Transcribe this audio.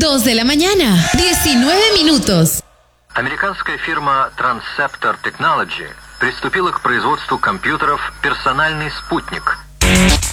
2 de la mañana, 19 minutos. Американская фирма Transceptor Technology приступила к производству компьютеров «Персональный спутник».